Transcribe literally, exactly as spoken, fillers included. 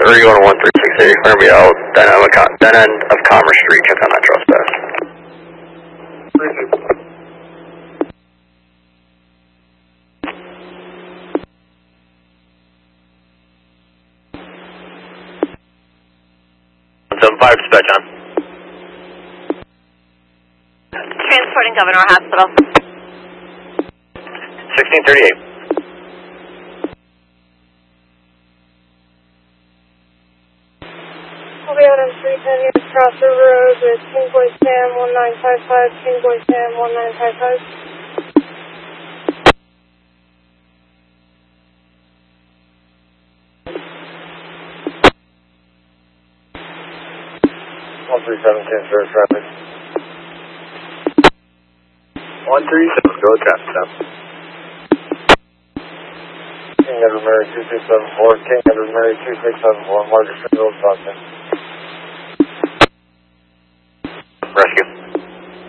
Or are you going to one three six eight? We're going to be out that end of, that end of Commerce Street, check on that trespass. seven five, dispatch on. Transporting Governor Hospital. sixteen thirty-eight. I'll be out on three ten East Crosser Road with King Boy Sam one nine five five, King Boy Sam one nine five five. one three seven, transfer traffic. one three seven, go traffic stop. King Edward Mary two six seven four, King Edward Mary two six seven four, Margaret Street, Stockton. Rescue.